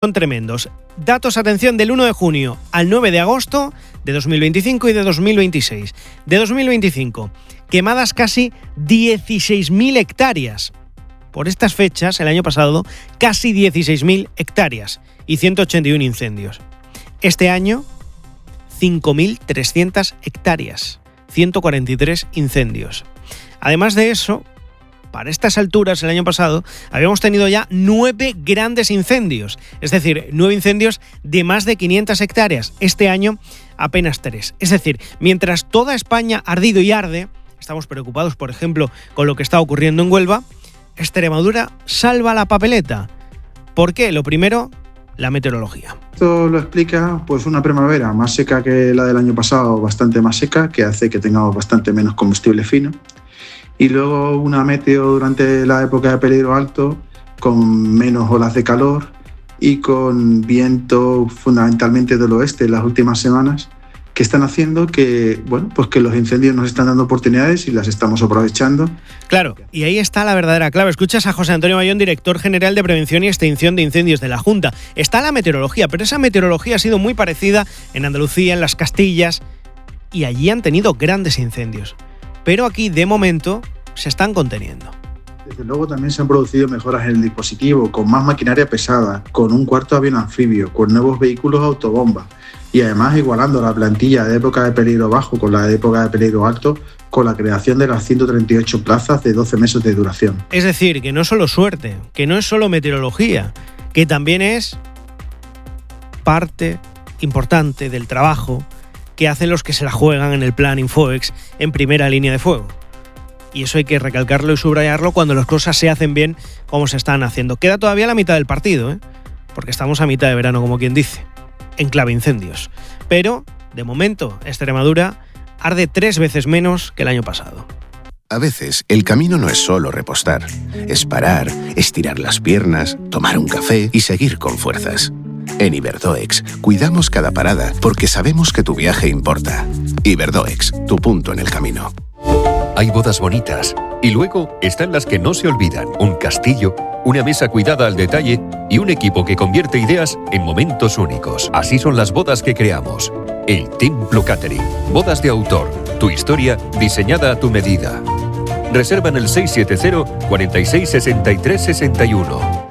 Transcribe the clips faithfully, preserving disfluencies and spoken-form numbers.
Son tremendos. Datos, atención, del uno de junio al nueve de agosto de dos mil veinticinco y de dos mil veintiséis. De dos mil veinticinco, quemadas casi dieciséis mil hectáreas. Por estas fechas, el año pasado, casi dieciséis mil hectáreas y ciento ochenta y uno incendios. Este año, cinco mil trescientas hectáreas, ciento cuarenta y tres incendios. Además de eso, para estas alturas, el año pasado, habíamos tenido ya nueve grandes incendios, es decir, nueve incendios de más de quinientas hectáreas. Este año, apenas tres. Es decir, mientras toda España ha ardido y arde, estamos preocupados, por ejemplo, con lo que está ocurriendo en Huelva, Extremadura salva la papeleta. ¿Por qué? Lo primero, la meteorología. Esto lo explica pues una primavera más seca que la del año pasado, bastante más seca, que hace que tengamos bastante menos combustible fino. Y luego una meteo durante la época de peligro alto, con menos olas de calor y con viento fundamentalmente del oeste en las últimas semanas, que están haciendo que, bueno, pues que los incendios nos están dando oportunidades y las estamos aprovechando. Claro, y ahí está la verdadera clave. Escuchas a José Antonio Bayón, director general de Prevención y Extinción de Incendios de la Junta. Está la meteorología, pero esa meteorología ha sido muy parecida en Andalucía, en las Castillas, y allí han tenido grandes incendios. Pero aquí, de momento, se están conteniendo. Desde luego también se han producido mejoras en el dispositivo, con más maquinaria pesada, con un cuarto avión anfibio, con nuevos vehículos autobomba y además igualando la plantilla de época de peligro bajo con la de época de peligro alto, con la creación de las ciento treinta y ocho plazas de doce meses de duración. Es decir, que no es solo suerte, que no es solo meteorología, que también es parte importante del trabajo que hacen los que se la juegan en el plan Infoex en primera línea de fuego. Y eso hay que recalcarlo y subrayarlo cuando las cosas se hacen bien como se están haciendo. Queda todavía la mitad del partido, ¿eh? Porque estamos a mitad de verano, como quien dice, en clave incendios. Pero, de momento, Extremadura arde tres veces menos que el año pasado. A veces, el camino no es solo repostar. Es parar, estirar las piernas, tomar un café y seguir con fuerzas. En Iberdoex, cuidamos cada parada porque sabemos que tu viaje importa. Iberdoex, tu punto en el camino. Hay bodas bonitas y luego están las que no se olvidan. Un castillo, una mesa cuidada al detalle y un equipo que convierte ideas en momentos únicos. Así son las bodas que creamos. El Templo Catering. Bodas de autor. Tu historia diseñada a tu medida. Reserva en el seis siete cero, cuarenta y seis, sesenta y tres, sesenta y uno.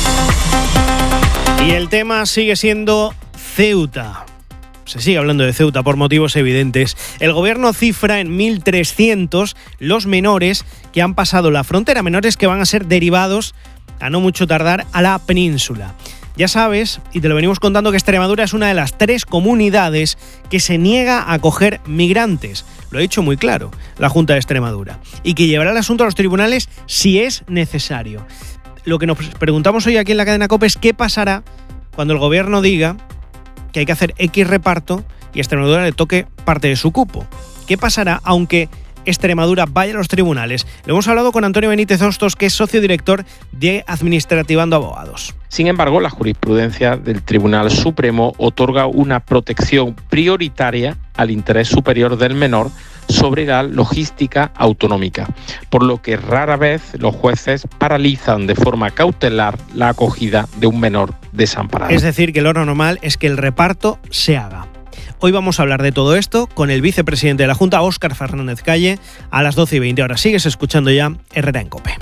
Y el tema sigue siendo Ceuta. Se sigue hablando de Ceuta por motivos evidentes. El gobierno cifra en mil trescientos los menores que han pasado la frontera, menores que van a ser derivados, a no mucho tardar, a la península. Ya sabes, y te lo venimos contando, que Extremadura es una de las tres comunidades que se niega a acoger migrantes. Lo ha dicho muy claro la Junta de Extremadura. Y que llevará el asunto a los tribunales si es necesario. Lo que nos preguntamos hoy aquí en la cadena COPE es qué pasará cuando el gobierno diga que hay que hacer X reparto y a Extremadura le toque parte de su cupo. ¿Qué pasará aunque Extremadura vaya a los tribunales? Lo hemos hablado con Antonio Benítez Hostos, que es socio director de Administrativando Abogados. Sin embargo, la jurisprudencia del Tribunal Supremo otorga una protección prioritaria al interés superior del menor sobre la logística autonómica, por lo que rara vez los jueces paralizan de forma cautelar la acogida de un menor desamparado. Es decir, que lo normal es que el reparto se haga. Hoy vamos a hablar de todo esto con el vicepresidente de la Junta, Óscar Fernández Calle, a las doce y veinte horas. Sigues escuchando ya Herrera en COPE.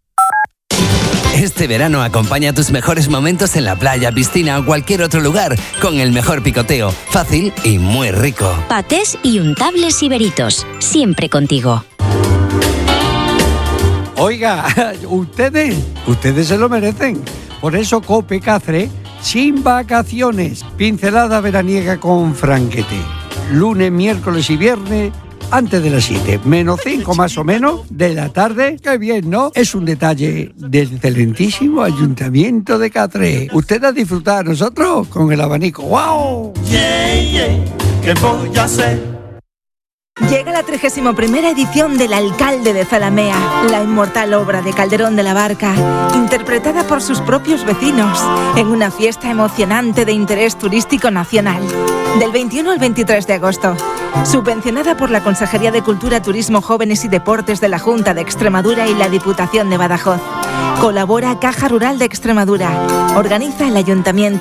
Este verano acompaña tus mejores momentos en la playa, piscina o cualquier otro lugar con el mejor picoteo, fácil y muy rico. Patés y untables iberitos, siempre contigo. Oiga, ustedes, ustedes se lo merecen. Por eso COPE Cáceres, sin vacaciones, pincelada veraniega con Franquete. Lunes, miércoles y viernes, antes de las siete, menos cinco más o menos de la tarde. ¡Qué bien!, ¿no? Es un detalle del excelentísimo Ayuntamiento de Cáceres. Usted a disfrutar, nosotros con el abanico. ¡Wow! Yeah, yeah, ¿qué voy a hacer? Llega la trigésima primera edición del Alcalde de Zalamea, la inmortal obra de Calderón de la Barca, interpretada por sus propios vecinos, en una fiesta emocionante de interés turístico nacional. Del veintiuno al veintitrés de agosto. Subvencionada por la Consejería de Cultura, Turismo, Jóvenes y Deportes de la Junta de Extremadura y la Diputación de Badajoz. Colabora Caja Rural de Extremadura. Organiza el Ayuntamiento